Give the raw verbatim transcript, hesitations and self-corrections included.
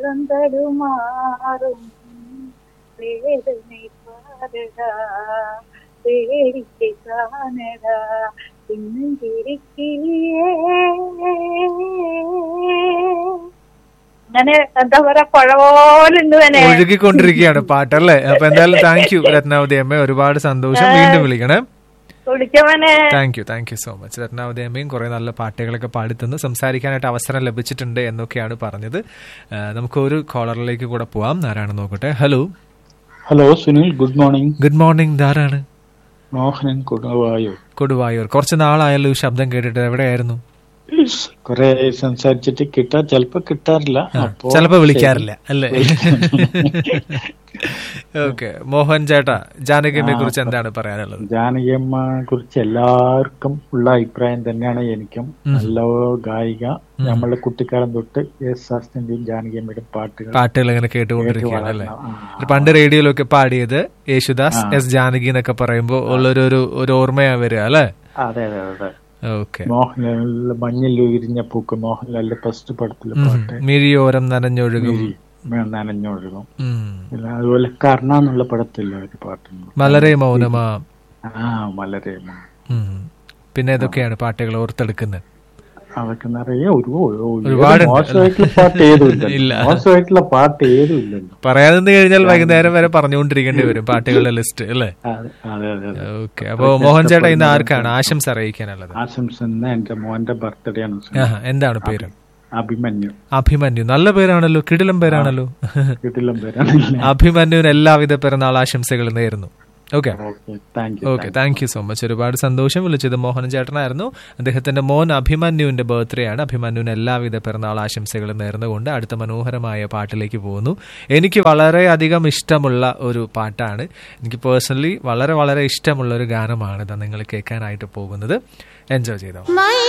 உள்ளம் தடுமாறும் வேதனை பாரடா வேடிக்கை காணடா പിന്നിരിക്കില്ലേ. അങ്ങനെ എന്താ പറയാ, പുഴ പോലുണ്ട് തന്നെ ഒഴുകിക്കൊണ്ടിരിക്കുകയാണ് പാട്ടല്ലേ. അപ്പൊ എന്തായാലും താങ്ക് യു രത്നാവതി അമ്മ, ഒരുപാട് സന്തോഷം. വീണ്ടും വിളിക്കണേ. Thank you thank you so much. Ratnavati അമ്മയും കുറെ നല്ല പാട്ടുകളൊക്കെ പാടിത്തന്ന് സംസാരിക്കാനായിട്ട് അവസരം ലഭിച്ചിട്ടുണ്ട് എന്നൊക്കെയാണ് പറഞ്ഞത്. നമുക്ക് ഒരു കോളറിലേക്ക് കൂടെ പോവാം. ആരാണ് നോക്കട്ടെ. Hello hello Sunil, good morning. Good morning. ധാരാണ്? Mohanan, Koduvayur. Koduvayur. കുറച്ച് നാളായല്ലോ ഈ ശബ്ദം കേട്ടിട്ട്. എവിടെയായിരുന്നു? കുറെ സംസാരിച്ചിട്ട് കിട്ടാ ചിലപ്പോ കിട്ടാറില്ല, ചിലപ്പോ വിളിക്കാറില്ല അല്ലേ? ഓക്കെ. മോഹൻ ചേട്ടാ, ജാനകിയമ്മയെ കുറിച്ച് എന്താണ് പറയാനുള്ളത്? ജാനകിയമ്മയെ കുറിച്ച് എല്ലാവർക്കും ഉള്ള അഭിപ്രായം തന്നെയാണ് എനിക്കും. നല്ല ഗായിക. നമ്മളെ കുട്ടിക്കാലം തൊട്ട് എസ് ശാസ്ത്രിന്റെയും ജാനകിയമ്മയുടെ പാട്ടുകൾ പാട്ടുകൾ ഇങ്ങനെ കേട്ടുകൊണ്ടിരിക്കുകയാണ് അല്ലേ? പണ്ട് റേഡിയോയിലൊക്കെ പാടിയത് യേശുദാസ്, എസ് ജാനകി എന്നൊക്കെ പറയുമ്പോ ഉള്ളൊരു ഒരു ഓർമ്മയാ വരിക അല്ലേ? അതെ അതെ അതെ. ഓക്കെ. മോഹൻലാൽ മഞ്ഞിൽ വിരിഞ്ഞ പൂക്ക്, മോഹൻലാലിന്റെ ഫസ്റ്റ് പടത്തിലെ പാട്ട്. മിഴിയോരം നനഞ്ഞൊഴുകും നനഞ്ഞൊഴുകും. അതുപോലെ കർണ എന്നുള്ള പടത്തില്ല ഒരു പാട്ടുണ്ട്, മലരെ മൗനമാ. ആ മലരെ മൗനം. പിന്നെ ഏതൊക്കെയാണ് പാട്ടുകൾ ഓർത്തെടുക്കുന്നത്? അതൊക്കെ നിറയെ ഒരുപാട്. മോശമായിട്ടുള്ള പാട്ട് ഏതുമില്ല, മോശമായിട്ടുള്ള പാട്ട് ഏതും ഇല്ലല്ലോ. പറയാതെ കഴിഞ്ഞാൽ വൈകുന്നേരം വരെ പറഞ്ഞുകൊണ്ടിരിക്കേണ്ടി വരും പാട്ടുകളുടെ ലിസ്റ്റ് അല്ലേ? ഓക്കെ. അപ്പൊ മോഹൻ ചേട്ടാ, ഇന്ന് ആർക്കാണ് ആശംസ അറിയിക്കാനുള്ളത്? ആശംസ എന്റെ മോന്റെ ബർത്ത്ഡേ ആണ്. എന്താണ് പേര്? അഭിമന്യു. അഭിമന്യു, നല്ല പേരാണല്ലോ, കിടിലം പേരാണല്ലോ. കിടിലം പേരാണ്. അഭിമന്യുവിന് എല്ലാവിധ പിറന്നാൾ ആശംസകൾ നേരുന്നു. Okay okay, thank you so much. ഒരുപാട് സന്തോഷം. വിളിച്ചത് മോഹൻ ചേട്ടനായിരുന്നു. അദ്ദേഹത്തിന്റെ മോൻ അഭിമന്യുവിന്റെ ബർത്ത്ഡേ ആണ്. അഭിമന്യുവിന് എല്ലാവിധ പിറന്നാൾ ആശംസകളും നേർന്നുകൊണ്ട് അടുത്ത മനോഹരമായ പാട്ടിലേക്ക് പോകുന്നു. എനിക്ക് വളരെയധികം ഇഷ്ടമുള്ള ഒരു പാട്ടാണ്. എനിക്ക് പേഴ്സണലി വളരെ വളരെ ഇഷ്ടമുള്ള ഒരു ഗാനമാണ് ഇത് നിങ്ങൾ കേൾക്കാനായിട്ട് പോകുന്നത്. എൻജോയ് ചെയ്തോ.